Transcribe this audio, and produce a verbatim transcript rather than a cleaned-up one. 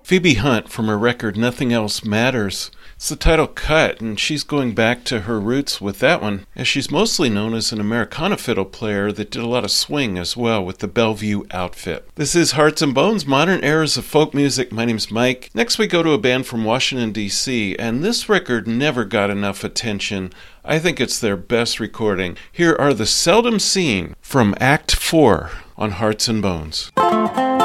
Phoebe Hunt from her record Nothing Else Matters. It's the title cut, and she's going back to her roots with that one, as she's mostly known as an Americana fiddle player that did a lot of swing as well with the Bellevue Outfit. This is Hearts and Bones, Modern Eras of Folk Music. My name's Mike. Next we go to a band from Washington, D C, and this record never got enough attention. I think it's their best recording. Here are The Seldom Seen from Act four on Hearts and Bones.